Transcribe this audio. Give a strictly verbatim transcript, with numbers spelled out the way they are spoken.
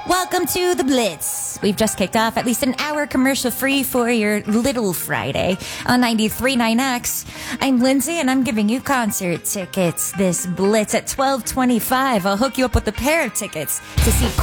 Welcome to the Blitz. We've just kicked off at least an hour commercial-free for your Little Friday on ninety-three point nine X. I'm Lindsay, and I'm giving you concert tickets this Blitz at twelve twenty-five. I'll hook you up with a pair of tickets to see